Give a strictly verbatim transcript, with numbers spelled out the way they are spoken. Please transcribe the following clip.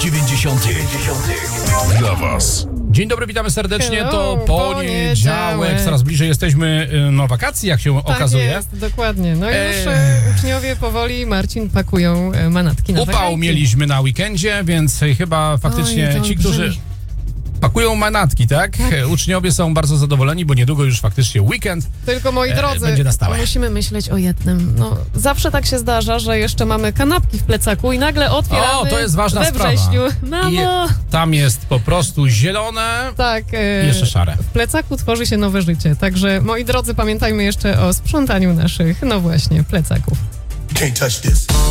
dziewięćdziesiątych dla was. Dzień dobry, witamy serdecznie. Hello, to poniedziałek. poniedziałek. Coraz bliżej jesteśmy no, wakacji, jak się Tak okazuje. jest, dokładnie. No i E... już e, uczniowie powoli, Marcin, pakują e, manatki na Upał wakacje. mieliśmy na weekendzie, więc chyba faktycznie Oj, to ci, którzy olbrzymi. pakują manatki, tak? tak? Uczniowie są bardzo zadowoleni, bo niedługo już faktycznie weekend. Tylko moi e, drodzy, będzie na stałe. musimy myśleć o jednym. No, zawsze tak się zdarza, że jeszcze mamy kanapki w plecaku i nagle otwieramy O, to jest ważna we sprawa. wrześniu. Mamo! I tam jest po prostu zielone Tak. E, i jeszcze szare. w plecaku tworzy się nowe życie. Także, moi drodzy, pamiętajmy jeszcze o sprzątaniu naszych, no właśnie, plecaków. Can't touch this.